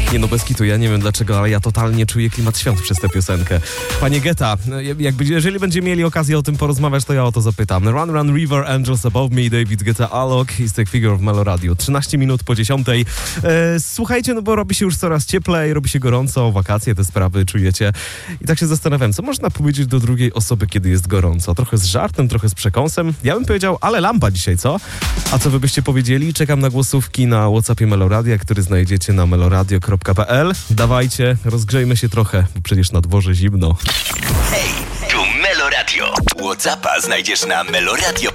Nie no, bez kitu, ja nie wiem dlaczego, ale ja totalnie czuję klimat świąt przez tę piosenkę. Panie Geta, jeżeli będziemy mieli okazję o tym porozmawiać, to ja o to zapytam. Run, Run, River, Angels Above Me, David Guetta, Alok, He's the Figure w Melo Radio. 13 minut po 10. Słuchajcie, no bo robi się już coraz cieplej, robi się gorąco, wakacje, te sprawy czujecie. I tak się zastanawiam, co można powiedzieć do drugiej osoby, kiedy jest gorąco? Trochę z żartem, trochę z przekąsem. Ja bym powiedział, ale lampa dzisiaj, co? A co wy byście powiedzieli? Czekam na głosówki na WhatsAppie Meloradia, który znajdziecie na meloradio.pl. Dawajcie, rozgrzejmy się trochę, bo przecież na dworze zimno. Hej, tu Meloradio. WhatsAppa znajdziesz na meloradio.pl.